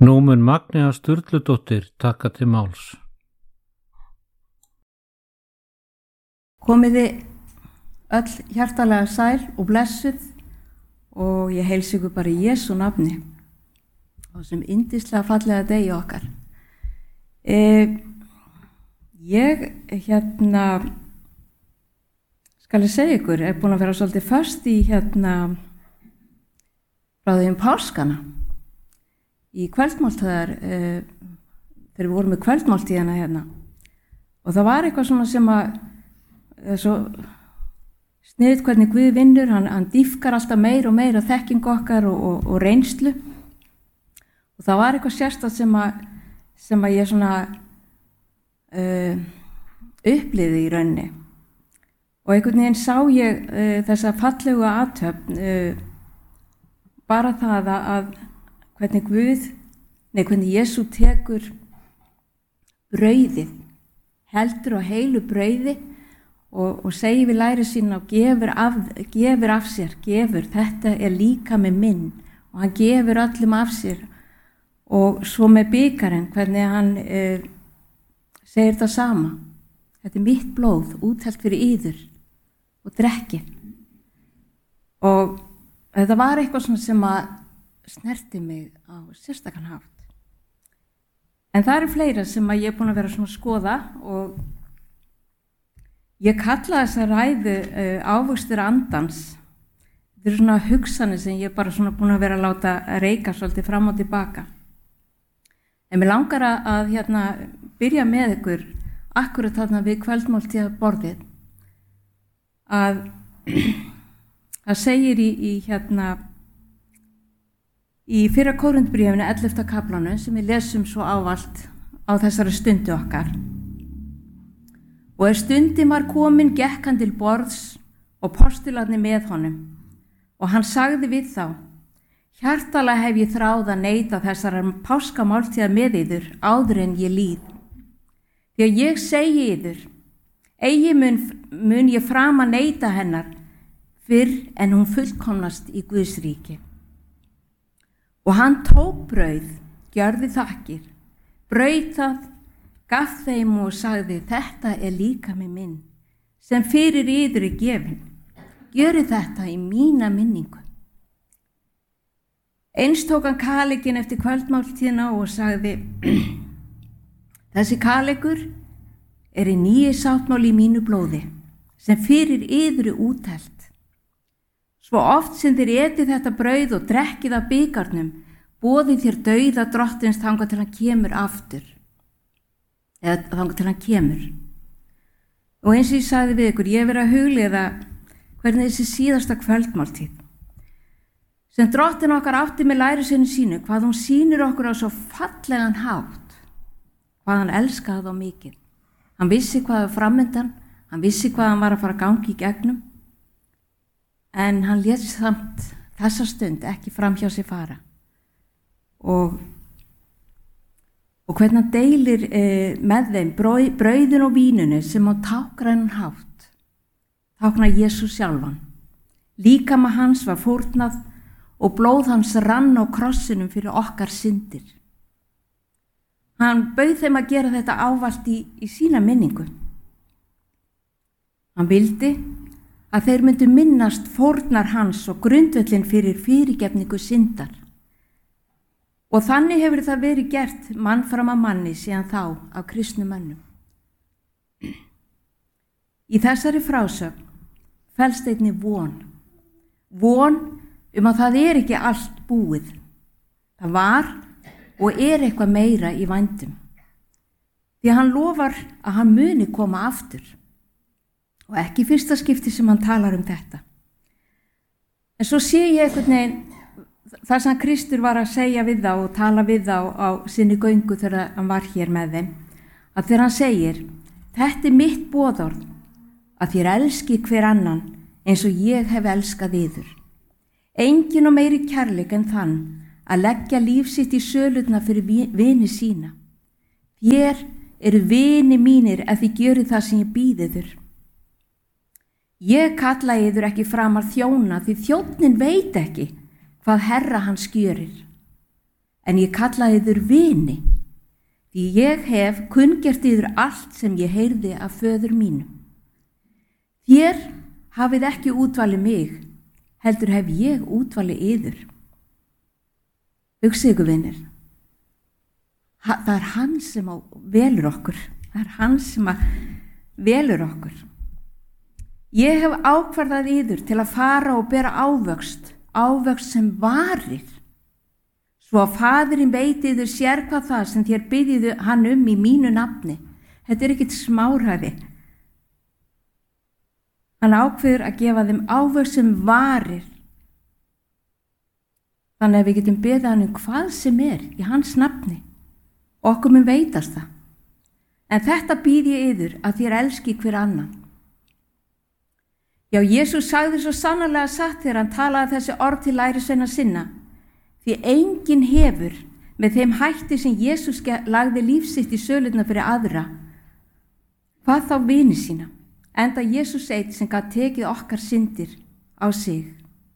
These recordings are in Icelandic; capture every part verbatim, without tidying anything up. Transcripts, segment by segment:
Nú mun Magnea Sturludóttir taka til máls. Komiði öll hjartalega sæl og blessuð og ég heilsa ykkur bara í Jesú nafni á þessum yndislega fallega degi okkar. E, ég hérna skal ég segja ykkur, er búin að vera svolítið föst í hérna frá því um páskana í kvöldmáltíðar e, þegar við vorum með kvöldmáltíðina hérna og það var eitthvað svona sem að svo sniðið hvernig Guð vinnur, hann, hann dýfkar alltaf meir og meir að þekkingu okkar og, og, og reynslu og það var eitthvað sérstakt sem að, sem að ég svona uh, upplifði í rauninni og einhvern veginn sá ég uh, þessa fallegu athöfn uh, bara það að, að hvernig Guð, nei hvernig Jesú tekur brauðið, heldur á heilu brauði Og, og segir við læri sína og gefur af, gefur af sér, gefur, þetta er líkami minn og hann gefur öllum af sér og svo með bikarinn, hvernig hann eh, segir það sama, þetta er mitt blóð, úthelt fyrir yður og drekkið og þetta var eitthvað svona sem að snerti mig á sérstakann hátt. En það eru fleira sem að ég er búin að vera svona að skoða og ég kalla þessa ræðu uh, ávöxtur andans. Þetta eru svona hugsanir sem ég er bara svona búin að vera að láta reika svolítið fram og tilbaka. En mér langar að, að hérna, byrja með ykkur akkurat þarna við kvöldmáltíða borðið að það segir í, í, hérna, í fyrra Kórinthbréfinu ellefta kaflanum sem við lesum svo ávallt á þessari stundu okkar. Og ef stundin var komin, gekk hann til borðs og postularnir með honum. Og hann sagði við þá, hjartalega hef ég þráð að neyta þessar páskamáltíðar með yður áður en ég líð. Því að ég segi yður, eigi mun, mun ég fram að neyta hennar fyrr en hún fullkomnast í Guðs ríki. Og hann tók brauð, gjörði þakkir, braut það, gaf þeim og sagði, þetta er líkami minn, sem fyrir yður er gefin. Gjörið þetta í mína minningu. Eins tók hann kalikinn eftir kvöldmáltíðina og sagði, þessi kalikur er í nýju sáttmáli í mínu blóði, sem fyrir yður er úthelt. Svo oft sem þér etið þetta brauð og drekkið af bikarnum, boðið þér dauða drottins þangað til hann kemur aftur. eða þannig til hann kemur. Og eins og ég sagði við ykkur, ég verið að hugleiða hvernig þessi síðasta kvöldmáltíð sem drottin okkar átti með lærisveini sínu, hvað hún sýnir okkur á svo fallegan hátt, hvað hann elskaði þá mikið. Hann vissi hvað var framundan, hann vissi hvað hann var að fara að gangi í gegnum, en hann lét samt þessa stund ekki fram hjá sig fara. Og Og hvernig hann deilir eh, með þeim brauðin og vínunu sem á tákgrænan hátt, táknar Jesús sjálfan. Líkama hans var fórnað og blóð hans rann á krossinum fyrir okkar syndir. Hann bauð þeim að gera þetta ávallt í, í sína minningu. Hann vildi að þeir myndu minnast fórnar hans og grundvöllin fyrir fyrirgefningu syndar. Og þannig hefur það verið gert mann fram að manni síðan þá af kristnum mönnum. Í þessari frásögn felst einnig von. Von um að það er ekki allt búið. Það var og er eitthvað meira í vændum. Því að hann lofar að hann muni koma aftur. Og ekki fyrsta skipti sem hann talar um þetta. En svo sé ég einhvern veginn það sem Kristur var að segja við þá og tala við þá á sinni göngu þegar hann var hér með þeim, að þegar hann segir, þetta er mitt boðorð, að þér elski hver annan eins og ég hef elskað yður. Engin og meiri kærleik en þann að leggja líf sitt í sölutna fyrir vini sína. Þér eru vini mínir ef þið gjörið það sem ég býð yður. Ég kalla yður ekki framar þjóna því þjónnin veit ekki hvað herra hans gjörir. en ég kalla yður vini, því ég hef kunngert yður allt sem ég heyrði af föður mínum. Þér hafið ekki útvalið mig, heldur hef ég útvalið yður. Hugsið ykkur, vinir. Það er hann sem velur okkur. Það er hann sem velur okkur. Ég hef ákvarðað yður til að fara og bera ávöxt, ávöxt sem varir, svo að faðirinn veiti yður sér hvað það sem þér byggiðu hann um í mínu nafni. Þetta er ekkert smáræði. Hann ákveður að gefa þeim ávöxt sem varir. Þannig að við getum beðið hann um hvað sem er í hans nafni. Okkur mun veitast það. En þetta býð ég yður að þér elski hver annan. Já, Jesús sagði svo sannarlega satt þegar hann talaði þessi orð til lærisveina sinna. Því enginn hefur með þeim hætti sem Jesús lagði líf sitt í sölurnar fyrir aðra. Hvað þá vini sína? Enda Jesús eitt sem gat tekið okkar syndir á sig.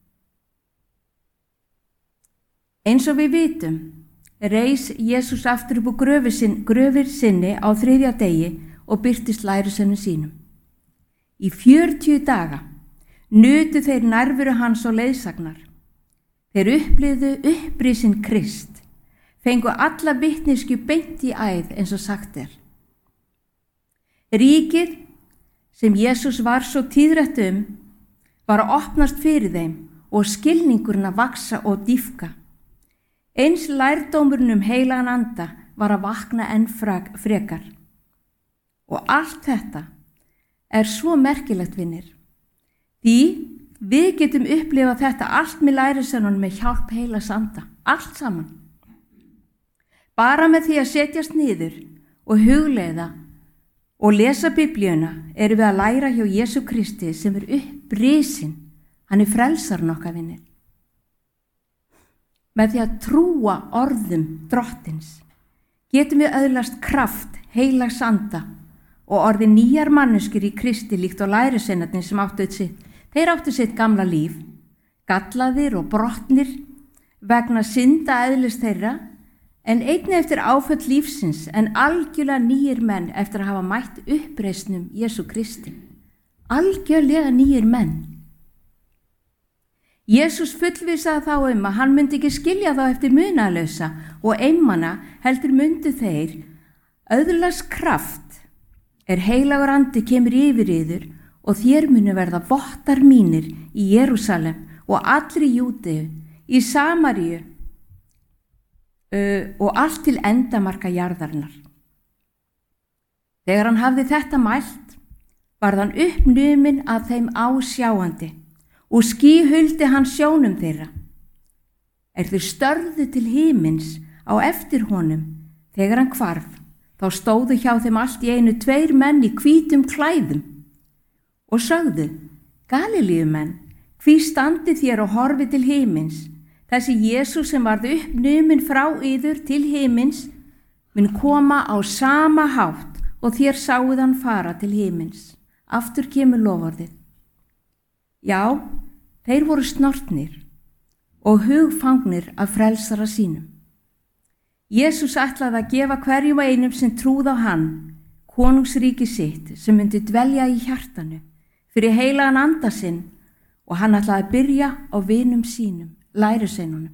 Eins og við vitum, reis Jesús aftur upp úr gröfir sinni á þriðja degi og birtist lærisveinum sínum. Í fjörutíu daga nutu þeir nærveru hans og leiðsagnar. Þeir upplifðu upprisinn Krist, fengu alla vitneskju beint í æð eins og sagt er. Ríkið sem Jesús var svo tíðrætt um var að opnast fyrir þeim og skilningurinn að vaksa og dýpka. Eins lærdómurinn um heilagan anda var að vakna enn frekar. Og allt þetta er svo merkilegt, vinir. Því við getum upplifað þetta allt með lærisveinunum með hjálp heilags anda, allt saman. Bara með því að setjast niður og hugleiða og lesa Biblíuna erum við að læra hjá Jesú Kristi sem er upprisinn. Hann er frelsarinn okkar, vinir. Með því að trúa orðum drottins getum við öðlast kraft heilags anda og orðið nýjar manneskjur í Kristi líkt og lærisveinarnir sem áttu sitt. Þeir áttu sitt gamla líf, gallaðir og brotnir vegna synda eðlis þeirra, en einnig eftir áföll lífsins, en algjörlega nýjir menn eftir að hafa mætt uppreisnum Jesú Kristi. Algjörlega nýjir menn. Jesús fullvisaði þá um að hann myndi ekki skilja þá eftir munalausa og einmana heldur myndu þeir öðlast kraft er heilagur andi kemur yfir yður og þér munu verða vottar mínir í Jerúsalem og allri Júdeu, í Samaríu uh, og allt til endamarka jarðarinnar. Þegar hann hafði þetta mælt, varð hann uppnuminn að þeim ásjáandi og ský huldi hann sjónum þeirra. Er þeir störðu til himins á eftir honum þegar hann hvarf, þá stóðu hjá þeim allt í einu tveir menn í hvítum klæðum og sögðu: Galilíumenn, hví standið þér og horfið til himins? Þessi Jesús sem varð uppnuminn frá yður til himins mun koma á sama hátt og þér sáuð hann fara til himins. Aftur kemur loforðið. Já, þeir voru snortnir og hugfangnir af frelsara sínum. Jesús ætlaði að gefa hverjum og einum sem trúð á hann konungsríki sitt sem myndi dvelja í hjartanu fyrir heilagan anda sinn, og hann ætlaði að byrja á vinum sínum, lærisveinunum.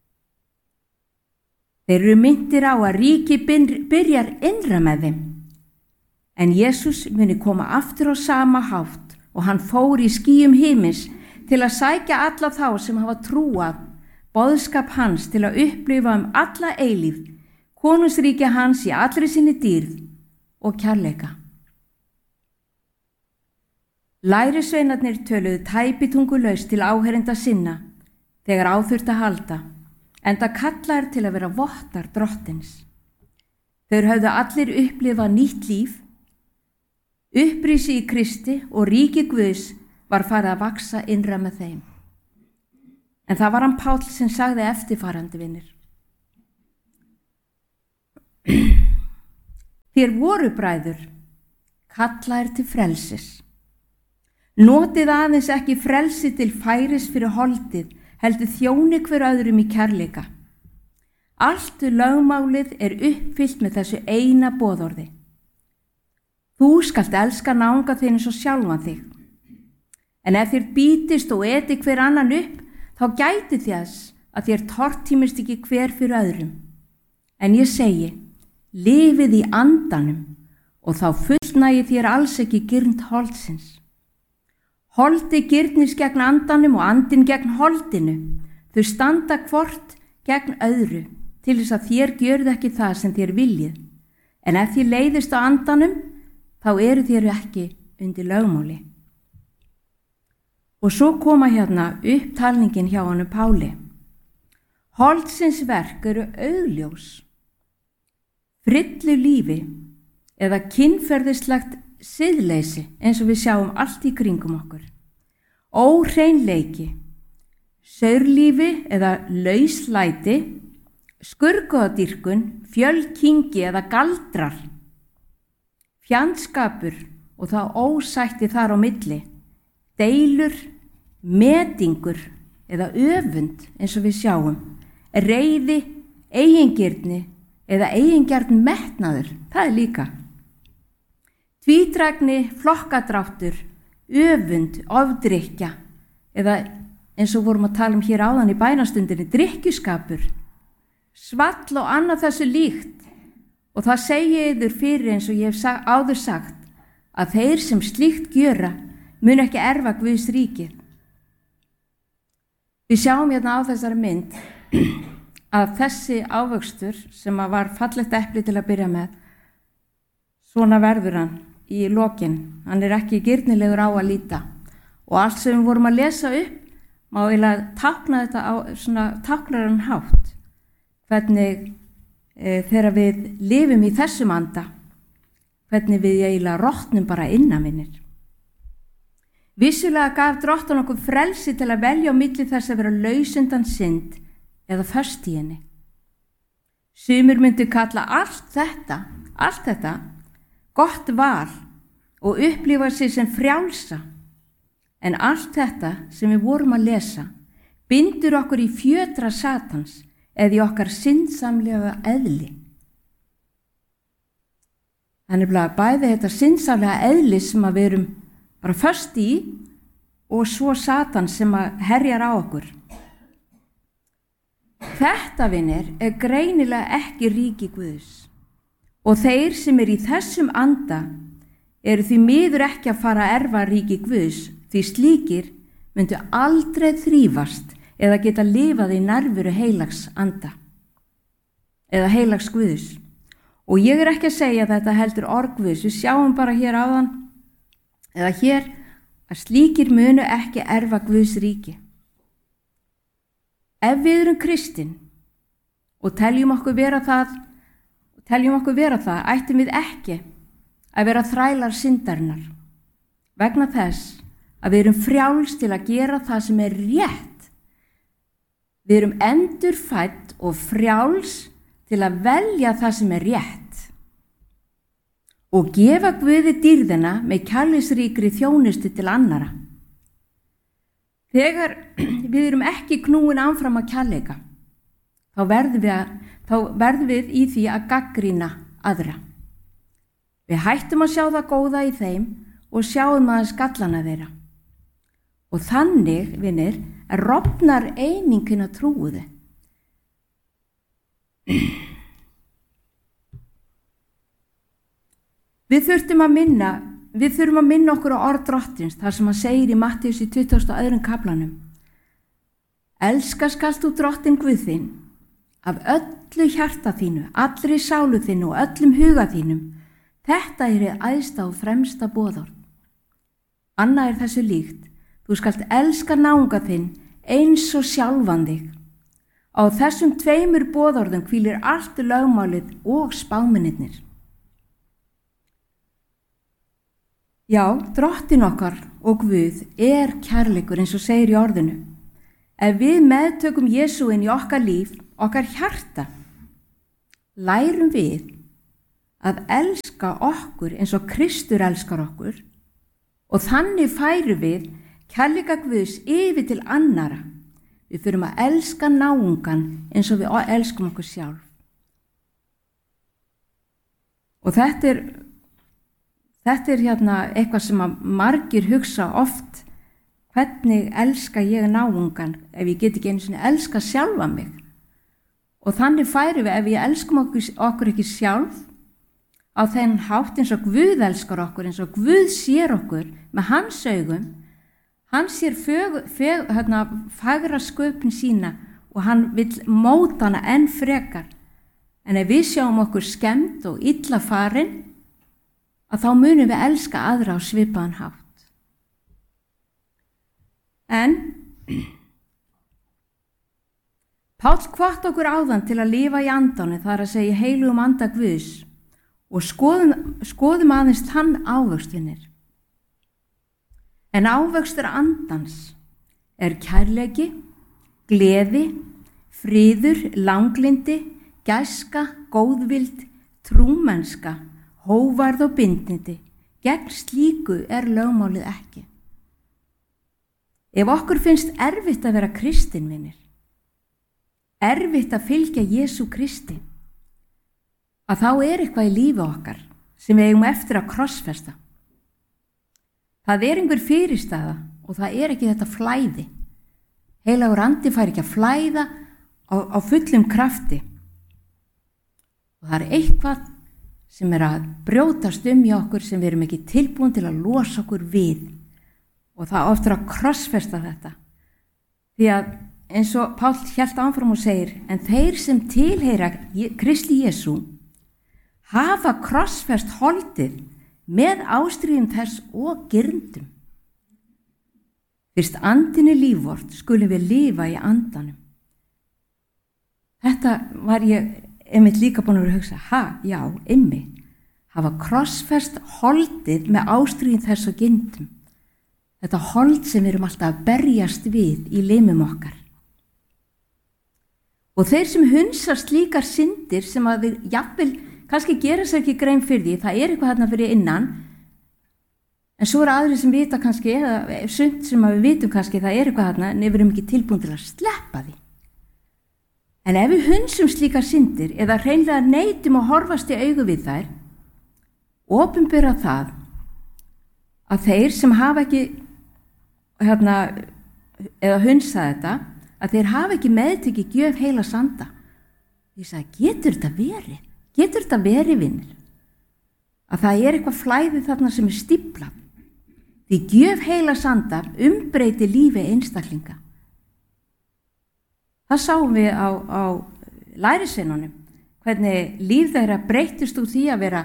Þeir eru myndir á að ríki byrjar innra með þeim, en Jesús muni koma aftur á sama hátt og hann fór í skýjum himins til að sækja alla þá sem hafa trúað boðskap hans til að upplifa um alla eilífð konungsríkja hans í allri sinni dýrð og kærleika. Lærisveinarnir töluðu tæpitungulaust til áheyrenda sinna þegar á þurfti að halda, enda kallaðir til að vera vottar drottins. Þeir höfðu allir upplifað nýtt líf, upprisi í Kristi og ríki Guðs var farið að vaksa innra með þeim. En það var hann Páll sem sagði eftirfarandi, vinir. Þér voru bræður, kallaðir til frelsis. Notið aðeins ekki frelsi til færis fyrir holdið, heldur þjóni hver öðrum í kærleika. Allt lögmálið er uppfyllt með þessu eina boðorði. Þú skalt elska náunga þinn eins og sjálfan þig. En ef þér bítist og eti hver annan upp, þá gæti þess að þér tortímist ekki hver fyrir öðrum. En ég segi, lifið í andanum og þá fullnægi þér alls ekki girnd holdsins. Holdi girnist gegn andanum og andin gegn holdinu. Þau standa hvort gegn öðru til þess að þér gjörðu ekki það sem þér viljið. En ef þér leiðist á andanum, þá eru þér ekki undir lögmáli. Og svo koma hérna upptalningin hjá honum Páli. Holdsins verk eru augljós. Frillu lífi eða kynferðislegt siðleysi eins og við sjáum allt í kringum okkur. Óhreinleiki, saurlífi eða lauslæti, skurgoðadýrkun, fjölkingi eða galdrar, fjandskapur og þá ósætti þar á milli, deilur, metingur eða öfund eins og við sjáum, reiði, eigingirni eða eigingjarn metnaður, það er líka. Tvítrægni, flokkadráttur, öfund, ofdrykkja eða eins og vorum að tala um hér áðan í bænastundinni, drykkjuskapur, svall og annað þessu líkt. Og það segi yður fyrir eins og ég hef áður sagt að þeir sem slíkt gjöra mun ekki erfa Guðs ríkið. Við sjáum hérna á þessari mynd að þessi ávöxtur sem var fallegt epli til að byrja með, svona verður hann í lokin. Hann er ekki girnilegur á að líta. Og allt sem við vorum að lesa upp má eiginlega tákna þetta á svona táknaran hátt. Hvernig e, þegar við lifum í þessum anda, hvernig við eiginlega rotnum bara innanvinnir. Vissulega gaf Drottinn okkur frelsi til að velja á milli þess að vera laus undan synd eða föst í henni. Sumir myndu kalla allt þetta, allt þetta gott val og upplifa sig sem frjálsa. En allt þetta sem við vorum að lesa bindur okkur í fjötra Satans eða í okkar syndsamlega eðli. Þannig að bæði þetta syndsamlega eðli sem að við erum bara föst í og svo Satan sem að herjar á okkur. Þetta, vinir, er greinilega ekki ríki Guðs og þeir sem er í þessum anda eru því miður ekki að fara að erfa ríki Guðs, því slíkir myndu aldrei þrífast eða geta lifað í nærveru heilags anda eða heilags Guðs. Og ég er ekki að segja að þetta heldur orð Guðs, við sjáum bara hér áðan eða hér að slíkir munu ekki erfa Guðs ríki. Ef við erum kristin og teljum okkur vera það, teljum okkur vera það, ættum við ekki að vera þrælar syndarinnar vegna þess að við erum frjáls til að gera það sem er rétt. Við erum endurfædd og frjáls til að velja það sem er rétt og gefa Guði dýrðina með kærleiksríkri þjónustu til annara. Þegar við erum ekki knúin áfram að kærleika, þá verðum við, að, þá verðum við í því að gagnrýna aðra. Við hættum að sjá það góða í þeim og sjáum aðeins gallana þeirra. Og þannig, vinir, er rofnar einingin að trúuði. Við þurftum að minna, við þurfum að minna okkur á orð Drottins, þar sem hann segir í Mattheus í tuttugasta og öðrum kaflanum. Elska skalt þú Drottinn Guð þinn af öllu hjarta þínu, allri sálu þínu og öllum huga þínum. Þetta er hið æðsta og fremsta boðorð. Annað er þessu líkt. Þú skalt elska náunga þinn eins og sjálfan þig. Á þessum tveimur boðorðum hvílir allt lögmálið og spámennirnir. Já, Drottinn okkar og Guð er kærleikur eins og segir í orðinu. Ef við meðtökum Jesú inn í okkar líf, okkar hjarta, lærum við að elska okkur eins og Kristur elskar okkur og þannig færum við kærleika Guðs yfir til annara. Við þurfum að elska náungan eins og við elskum okkur sjálf. Og þetta er, þetta er hérna eitthvað sem að margir hugsa oft, hvernig elska ég náungan ef ég get ekki einu sinni elska sjálfa mig. Og þannig færum við ef við elskum okkur, okkur ekki sjálf á þennan hátt eins og Guð elskar okkur, eins og Guð sér okkur með hans augum. Hann sér fög, fög, hérna, fagra sköpun sína og hann vill móta hana enn frekar. En ef við sjáum okkur skemmt og illa farin, að þá munum við elska aðra á svipaðan hátt. En Páll hvatti okkur áðan til að lifa í andanum, það er að segja heilugum anda Guðs, og skoðum, skoðum aðeins þann ávöxtvinir. En ávöxtur andans er kærleiki, gleði, friður, langlindi, gæska, góðvild, trúmennska, hóvarð og bindindi. Gegn slíku er lögmálið ekki. Ef okkur finnst erfitt að vera kristinvinir, erfitt að fylgja Jesú Kristi, að þá er eitthvað í lífi okkar sem við eigum eftir að krossfesta. Það er einhver fyrirstaða og það er ekki þetta flæði. Heilagur andi fær ekki að flæða á, á fullum krafti. Og það er eitthvað sem er að brjótast um í okkur sem við erum ekki tilbúin til að losa okkur við. Og það oftar að krossfesta þetta. Því að eins og Páll hélt áfram og segir, en þeir sem tilheyra Kristi Jesú hafa krossfest holdið með ástríðum þess og girndum. Fyrst andinni lífvort skulum við lifa í andanum. Þetta var ég einmitt líka búin að vera að hugsa, ha, já, einmitt, hafa krossfest holdið með ástríðum þess og girndum. Þetta hold sem við erum alltaf að berjast við í limum okkar. Og þeir sem hunsa slíkar syndir sem að við jafnvel kannski gera sér ekki grein fyrir því, það er eitthvað þarna fyrir innan, en svo eru aðrir sem vita kannski, eða sumt sem að við vitum kannski, það er eitthvað þarna, en við erum ekki tilbúin til að sleppa því. En ef við hunsum slíkar syndir, eða hreinlega neitum að horfast í augu við þær, opinbera það, að þeir sem hafa ekki, hérna, eða hunsa þetta, að þeir hafa ekki meðtekið gjöf heila sanda. Ég sagði, getur þetta verið? Getur þetta verið, vinnir? Að það er eitthvað flæði þarna sem er stíflað. Því gjöf heila sanda umbreyti lífi einstaklinga. Það sáum við á, á lærisveinunum, hvernig líf þeirra breytist úr því að vera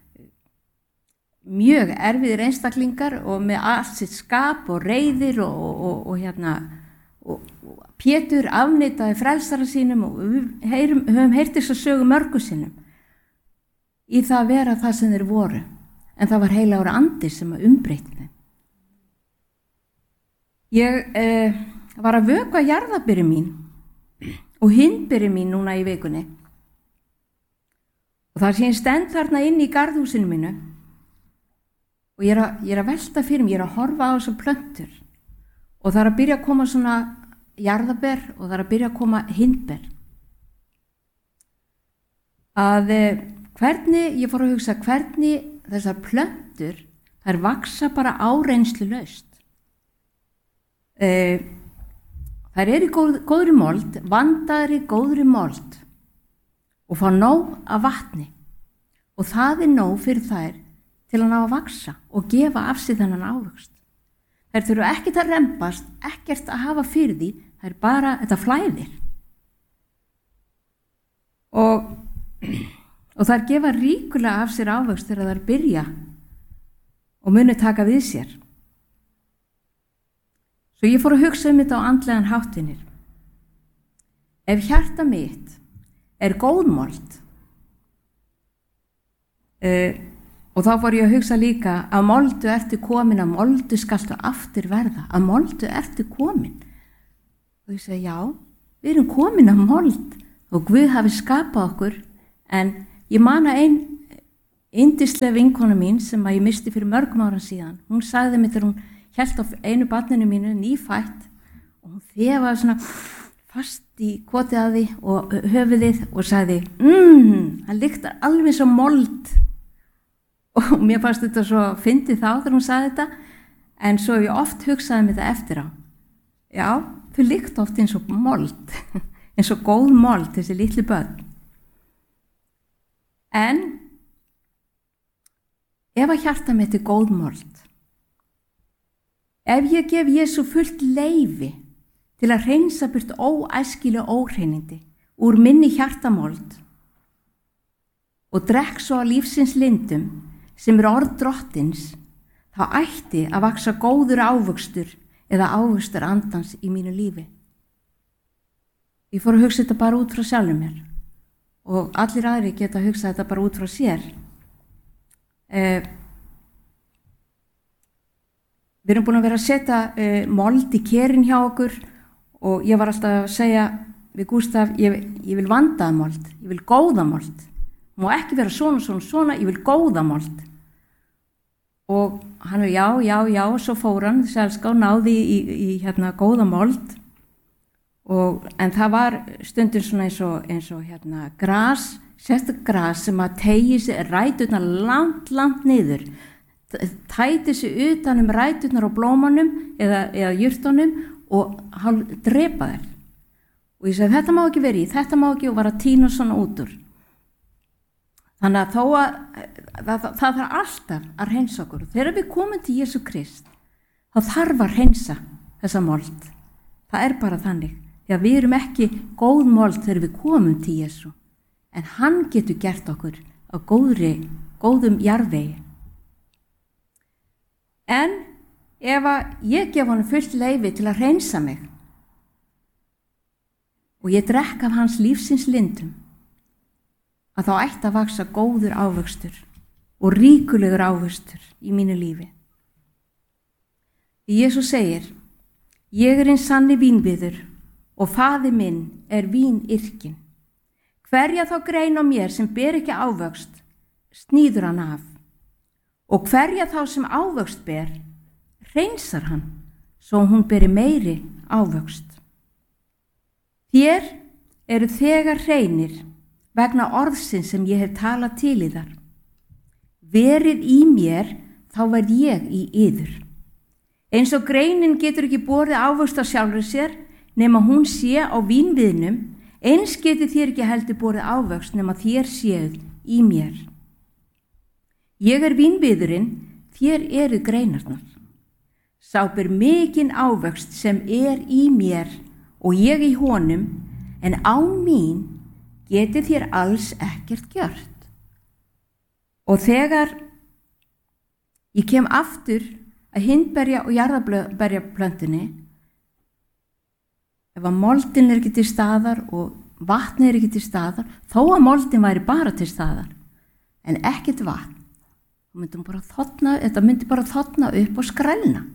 mjög erfiðir einstaklingar og með allt sitt skap og reiðir og, og, og, og hérna, og, og Pétur afneitaði frelsara sínum og við heyrum, höfum heyrt þess að sögu mörgu sinnum í það að vera það sem þeir voru, en það var heilagur andi sem að umbreyta þeim. Ég eh, var að vökva jarðabyrju mín og hindbyrju mín núna í vikunni og þar sem ég stend þarna inn í garðhúsinu mínu og ég er, að, ég er að velta fyrir mig, ég er að horfa á þessar plöntur og það er að byrja að koma svona jarðaber og það er að byrja að koma hindber. Að eh, hvernig, ég fór að hugsa hvernig þessar plöntur, þær vaksa bara áreynslulaust. Eh, þær eru í góð, góðri mold, vandaðri góðri mold og fá nóg af vatni og það er nóg fyrir þær til að ná að vaksa og gefa af sig þennan ávöxt. Þær þurfa ekkert að rembast, ekkert að hafa fyrir því, það er bara þetta flæðir. Og, og þær gefa ríkulega af sér ávöxt þegar þær byrja og muni taka við sér. Svo ég fór að hugsa um þetta á andlegan háttinir. Ef hjarta mitt er góðmold, uh, og þá fór ég að hugsa líka að moldu ertu komin, að moldu skaltu aftur verða, að moldu ertu komin. Og ég segi, já, við erum komin að mold og Guð hafi skapað okkur, en ég man að ein yndislega vinkona mín sem að ég misti fyrir mörgum ára síðan, hún sagði mér þegar hún hélt á einu barninu mínu nýfætt og hún þefaði svona fast í kotið að því og höfuðið og sagði, mmm, hann lyktar alveg svo mold. Og mér fannst þetta svo fyndið þá þegar hún sagði þetta, en svo ég oft hugsaði mér þetta eftir á. Já, þau lykta oft eins og mold, eins og góð mold, þessi litlu börn. En ef að hjarta mitt er góð mold, ef ég gef Jesú fullt leyfi til að hreinsa burt óæskileg óhreinindi úr minni hjartamold og drekk svo að lífsins lindum sem er orð drottins, þá ætti að vaksa góður ávöxtur eða ávöxtur andans í mínu lífi. Ég fór að hugsa þetta bara út frá sjálfum mér og allir aðri geta að hugsa þetta bara út frá sér. Eh, við erum búin að vera að setja eh, mold í kerin hjá okkur og ég var alltaf að segja við Gústaf, ég, ég vil vandaða mold, ég vil góða mold. Má ekki vera svona, svona, svona, ég vil góða mold. Og hann er já, já, já, og svo fór hann, þessi elska og náði í, í, í hérna góða mold. Og, en það var stundum svona eins og, eins og hérna gras, sérstök gras sem að tegi sig ræturnar langt, langt niður. Tæti sig utan um ræturnar á blómanum eða, eða jurtunum og hann drepa þær. Og ég segi, þetta má ekki vera í, þetta má ekki og var að tína svona út úr. Þannig að þó að það, það, það þarf alltaf að hreinsa okkur. Þegar við komum til Jesú Krist, þá þarf að hreinsa þessa mold. Það er bara þannig. Því að við erum ekki góð mold þegar við komum til Jesú. En hann getur gert okkur á góðri, góðum jarðvegi. En ef að ég gef honum fullt leyfi til að hreinsa mig og ég drekk af hans lífsins lindum, að þá ætti að vaksa góður ávöxtur og ríkulegur ávöxtur í mínu lífi. Því Jesús segir, ég er hinn sanni vínviður og faðir minn er vínyrkinn. Hverja þá grein á mér sem ber ekki ávöxt, sníður hann af. Og hverja þá sem ávöxt ber, hreinsar hann, svo hún beri meiri ávöxt. Þér eru þegar hreinir vegna orðsins sem ég hef talað til í þar. Verið í mér, þá verð ég í yður. Eins og greinin getur ekki borið ávöxt á sjálfri sér, nema hún sé á vínviðnum, eins getur þér ekki heldur borið ávöxt nema þér séuð í mér. Ég er vínviðurinn, þér eru greinarnar. Sá ber mikinn ávöxt sem er í mér og ég í honum, en án mín geti þér alls ekkert gjört. Og þegar ég kem aftur að hindberja og jarðarberjaplöntunni, ef að moldin er ekki til staðar og vatni er ekki til staðar, þó að moldin væri bara til staðar, en ekkert vatn, þá myndi bara þotna, þetta myndi bara þotna upp og skrælna.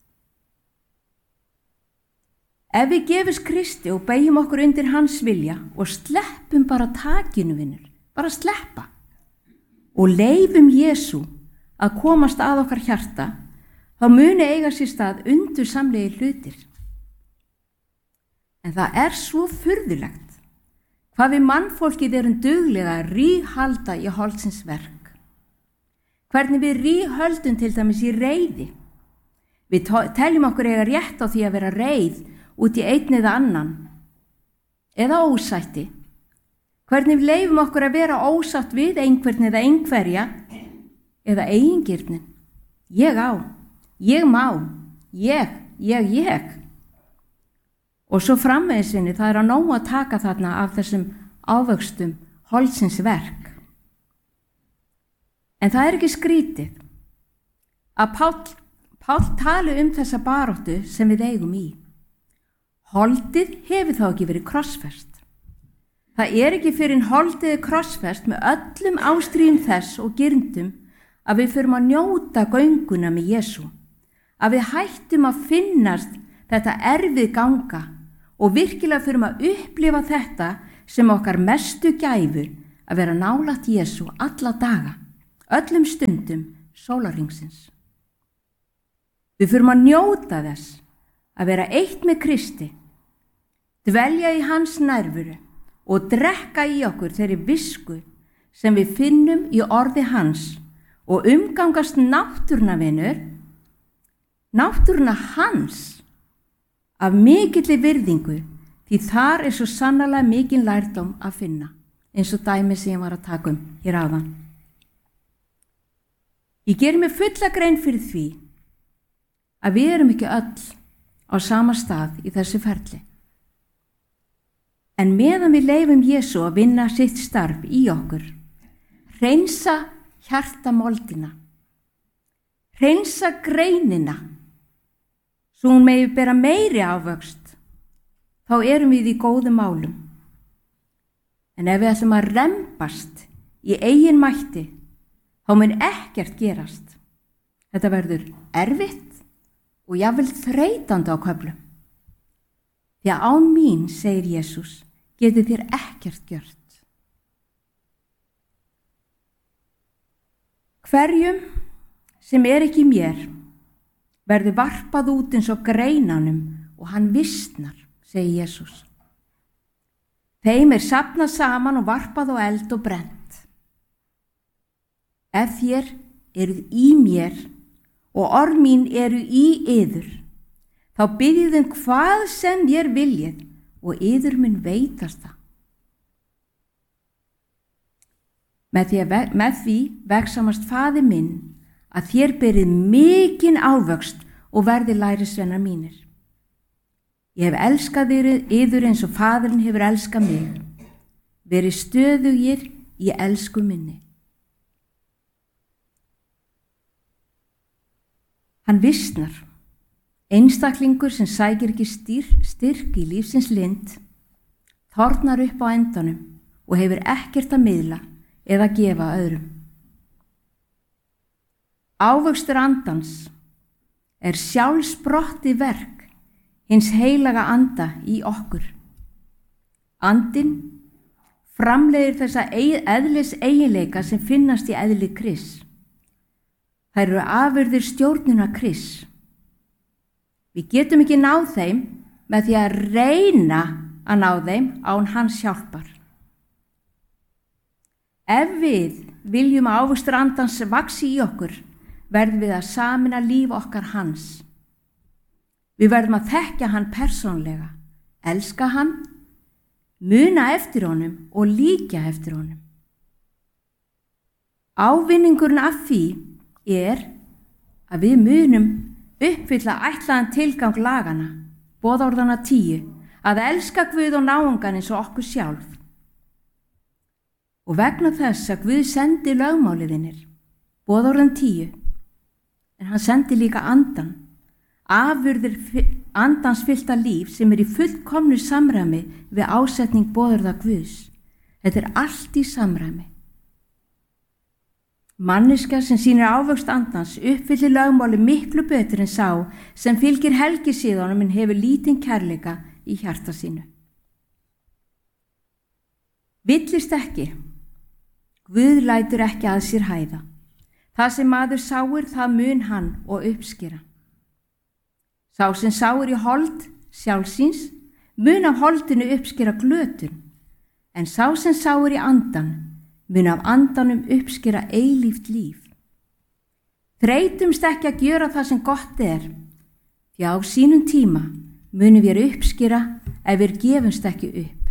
Ef við gefumst Kristi og beigjum okkur undir hans vilja og sleppum bara takinu, vinnur, bara sleppa, og leifum Jesú að komast að okkar hjarta, þá muni eiga sér stað undursamlegir hlutir. En það er svo furðulegt hvað við mannfólkið erum duglega að ríghalda í holdsins verk. Hvernig við ríghöldum til dæmis í reiði. Við teljum okkur eiga rétt á því að vera reið út í einn eða annan, eða ósætti. Hvernig við leifum okkur að vera ósátt við einhvern eða einhverja, eða eigingirnin. Ég á, ég má, ég, ég, ég. Og svo framvegsinni, það er að nóg að taka þarna af þessum ávöxtum holdsins verk. En það er ekki skrítið að Páll, Páll tali um þessa baráttu sem við eigum í. Holdið hefur þá ekki verið krossfest. Það er ekki fyrir en holdið er krossfest með öllum ástríðum þess og girndum að við förum að njóta gönguna með Jesú. Að við hættum að finnast þetta erfið ganga og virkilega förum að upplifa þetta sem okkar mestu gæfu að vera nálægt Jesú alla daga, öllum stundum sólarhringsins. Við förum að njóta þess að vera eitt með Kristi, dvelja í hans nærveru og drekka í okkur þeirri visku sem við finnum í orði hans og umgangast náttúruna vinur, náttúruna hans af mikilli virðingu, því þar er svo sannarlega mikinn lærdóm að finna, eins og dæmi sem ég var að taka um hér áðan. Ég ger mér fulla grein fyrir því að við erum ekki öll á sama stað í þessu ferli. En meðan við leyfum Jesú að vinna sitt starf í okkur, hreinsa hjartamoldina, hreinsa greinina, svo hún megi bera meiri ávöxt, þá erum við í góðum málum. En ef við ætlum að rembast í eigin mætti, þá mun ekkert gerast. Þetta verður erfitt og jafnvel þreytandi á köflum. Því að án mín, segir Jesús, getið þér ekkert gjört. Hverjum sem er ekki mér verður varpað út eins og greinanum og hann vissnar, segir Jesús. Þeim er safnað saman og varpað á eld og brennt. Ef þér eruð í mér og orð mín eru í yður, þá biðjið um hvað sem þér viljið og yður mun veitast það. Með því, ve með því vegsamast faðir minn að þér berið mikinn ávöxt og verði lærisveinar mínir. Ég hef elskað yður eins og faðirinn hefur elskað mig. Verið stöðugir í elsku minni. Hann vissnar, einstaklingur sem sækir ekki styr, styrk í lífsins lind, þornar upp á endanum og hefur ekkert að miðla eða gefa öðrum. Ávöxtur andans er sjálfsprottið verk hins heilaga anda í okkur. Andinn framleiðir þessa eðlis eiginleika sem finnast í eðli Krists. Þær eru afurðir stjórnunar Krists. Við getum ekki náð þeim með því að reyna að ná þeim án hans hjálpar. Ef við viljum að ávöxtur andans vaxi í okkur, verðum við að sameina líf okkar hans. Við verðum að þekkja hann persónlega, elska hann, muna eftir honum og líkja eftir honum. Ávinningurinn af því er að við munum uppfylla ætlaðan tilgang lagana, boðorðana tíu, að elska Guð og náungan eins og okkur sjálf. Og vegna þess að Guð sendi lögmáliðinir, boðorðan tíu, en hann sendi líka andan, afurðir andans fyllta líf sem er í fullkomnu samræmi við ásetning boðorða Guðs. Þetta er allt í samræmi. Manneskja sem sýnir ávöxt andans uppfyllir lögmáli miklu betur en sá sem fylgir helgisíðunum en hefur lítinn kærleika í hjarta sínu. Villist ekki. Guð lætur ekki að sér hæða. Það sem maður sáir, það mun hann og uppskera. Sá sem sáir í hold sjálfsins mun af holdinu uppskera glötun, en sá sem sáir í andan mun af andanum uppskera eilíft líf. Þreytumst ekki að gjöra það sem gott er, því á sínum tíma munum við uppskera ef við gefumst ekki upp.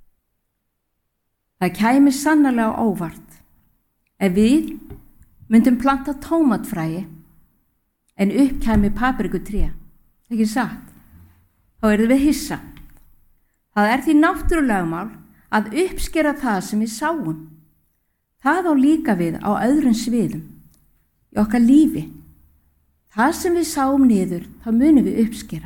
Það kæmi sannarlega á óvart ef við myndum planta tómatfræi en upp kæmi paprikutré, ekki satt, þá erum við hissa. Það er því náttúrulögmál að uppskera það sem við sáum. Það á líka við á öðrum sviðum, í okkar lífi. Það sem við sáum niður, þá munum við uppskera.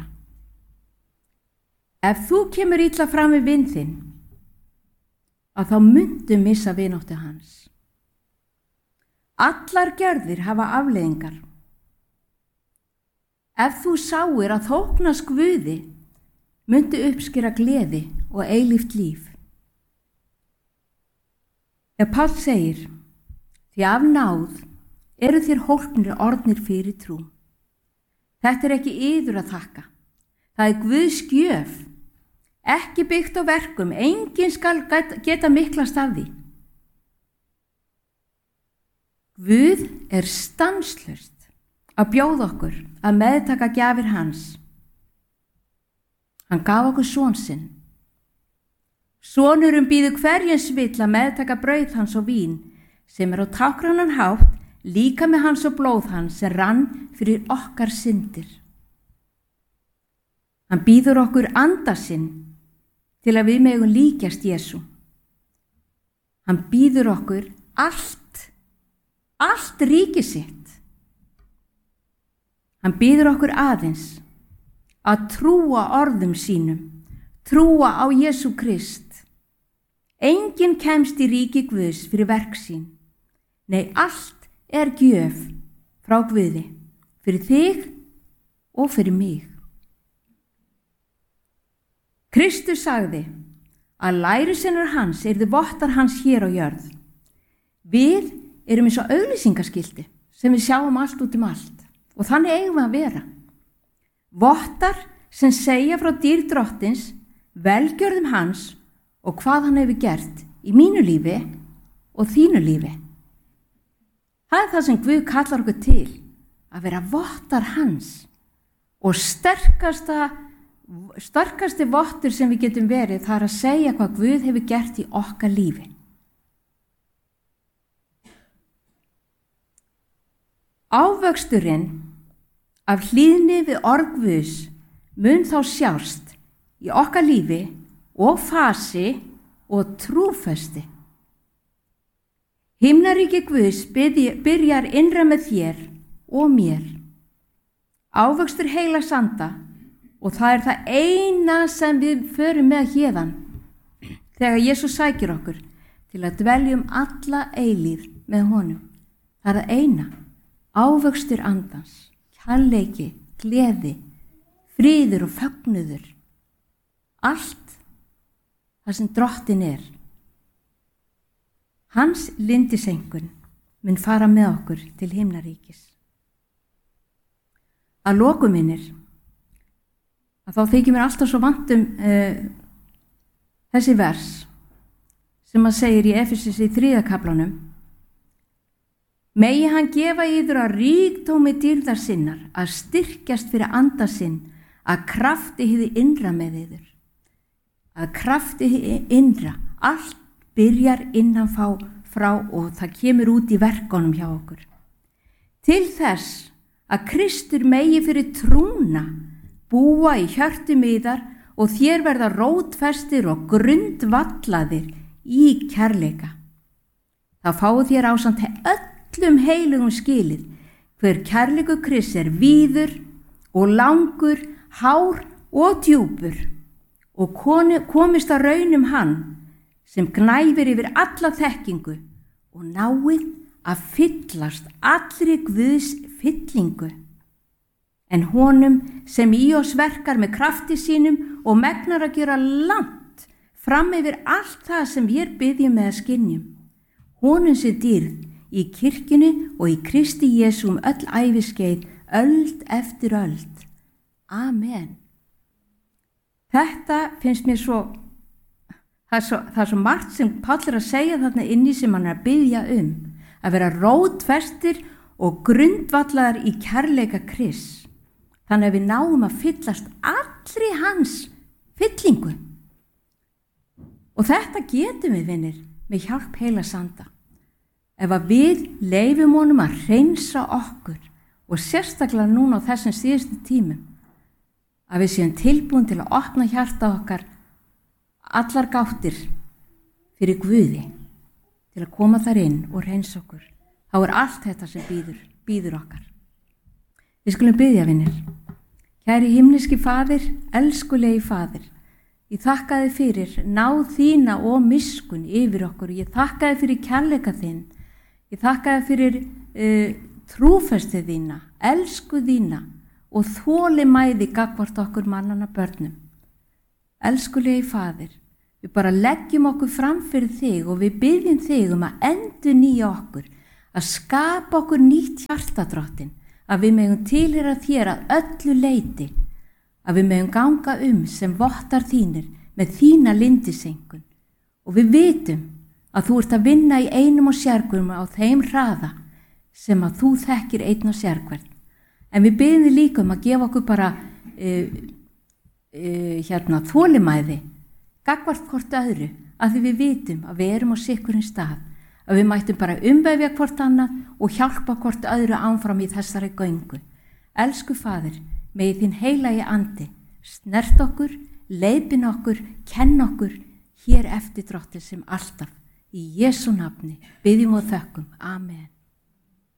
Ef þú kemur illa fram við vin þinn, að þá mundu missa vináttu hans. Allar gjörðir hafa afleiðingar. Ef þú sáir að þóknast Guði, mundu uppskera gleði og eilíft líf. Ef Páll segir, því af náð eru þér hólpnir orðnir fyrir trú. Þetta er ekki yður að þakka. Það er Guðs gjöf. ekki byggt á verkum, enginn skal geta miklast af því. Guð er stanslaust að bjóða okkur að meðtaka gjafir hans. Hann gaf okkur son sinn. Sonurinn býður hverjens vill að meðtaka brauð hans og vín, sem er á táknrænan hátt líka með hans og blóð hans sem rann fyrir okkar syndir. Hann býður okkur anda sinn til að við megum líkjast Jesú. Hann býður okkur allt, allt ríki sitt. Hann býður okkur aðeins að trúa orðum sínum, trúa á Jesú Krist. Enginn kemst í ríki Guðs fyrir verk sín. Nei, allt er gjöf frá Guði, fyrir þig og fyrir mig. Kristus sagði að lærisveinar hans yrðu vottar hans hér á jörð. Við erum eins og auglýsingaskilti sem við sjáum allt út um allt og þannig eigum við að vera. Vottar sem segja frá dýrð Drottins, velgjörðum hans og hvað hann hefur gert í mínu lífi og þínu lífi. Það er það sem Guð kallar okkur til, að vera vottar hans, og sterkasta sterkasti vottur sem við getum verið, það er að segja hvað Guð hefur gert í okkar lífi. Ávöxturinn af hlýðni við orð Guðs mun þá sjást í okkar lífi og fasi og trúfesti. Himnaríki Guðs byrjar innra með þér og mér. Ávöxtur heilags anda, og það er það eina sem við förum með héðan þegar Jesús sækir okkur til að dveljum alla eilíð með honum. Það er það eina, ávöxtur andans, kærleiki, gleði, friður og fögnuður. Allt það sem Drottinn er. Hans lyndisengun mun fara með okkur til himnaríkis. Að lokum minnir, að þá þykir mér alltaf svo vant um uh, þessi vers sem að segir í Efesus í þriðja kaflanum: Megi hann gefa yður að ríkdómi dýrðar sinnar að styrkjast fyrir anda sinn, að krafti hið innra með yður. Að krafti hið innra, allt byrjar innan fá, frá og það kemur út í verkunum hjá okkur. Til þess að Kristur megi fyrir trúna búa í hjörtum yðar og þér verða rótfestir og grundvallaðir í kærleika. Það fáið þér ásamt öllum heilugum skilið hver kærleikur Krists er víður og langur, hár og djúpur, og komist að raunum hann sem gnæfir yfir alla þekkingu og náið að fyllast allri Guðs fyllingu. En honum sem í oss verkar með krafti sínum og megnar að gera langt fram yfir allt það sem við biðjum með að skynjum. Honum sé dýrð í kirkjunni og í Kristi Jesú um öll æviskeið, öld eftir öld. Amen. Þetta finnst mér svo, það er svo, það er svo margt sem Páll er að segja þarna inni sem hann er að biðja um, að vera rótfestir og grundvallaðar í kærleika Krists. Þannig að við náum að fyllast allri hans fyllingu. Og þetta getum við, vinir, með hjálp heilags anda. Ef að við leyfum honum að hreinsa okkur, og sérstaklega núna á þessum síðustu tímum, að við séum tilbúin til að opna hjarta okkar allar gáttir fyrir Guði, til að koma þar inn og hreinsa okkur, þá er allt þetta sem býður, býður okkar. Við skulum biðja, vinir. Kæri himneski Faðir, elskulegi Faðir, ég þakka þér fyrir náð þína og miskun yfir okkur. Ég þakka þér fyrir kærleika þinn. Ég þakka þér fyrir uh, trúfestið þína, elsku þína og þolinmæði gagnvart okkur mannanna börnum. Elskulegi Faðir, við bara leggjum okkur fram fyrir þig og við biðjum þig um að endurnýja okkur, að skapa okkur nýtt hjarta, Drottinn, að við megum tilheyra þér að öllu leyti, að við megum ganga um sem vottar þínir með þína lindisengun og við vitum að þú ert að vinna í einum og sérhverjum á þeim hraða sem að þú þekkir einn og sérhvern. En við biðum þig líka um að gefa okkur bara uh, uh, hérna þolimæði, gagnvart hvort öðru, að því við vitum að við erum á sikkurinn stað, að við mættum bara umvefja hvort annað og hjálpa hvort öðru áfram í þessari göngu. Elsku Faðir, megi þín heilagi andi snert okkur, leiðbin okkur, kenn okkur hér eftir Drottins sem alltaf. Í Jesú nafni biðjum og þökkum. Amen.